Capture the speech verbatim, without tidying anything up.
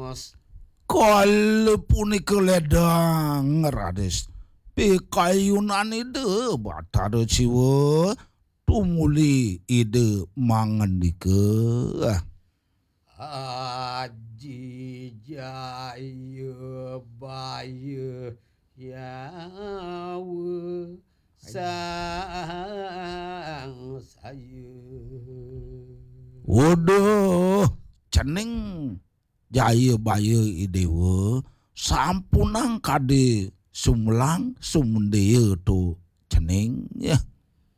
Kalau punika ledang rades. Pikayunan ide batar ciwa tumuli ide mangan dike. Aji jaya baya yawa sang saya. Waduh, cening jaya baya idewa sampunang kade sumlang sumundaya tu cening ya.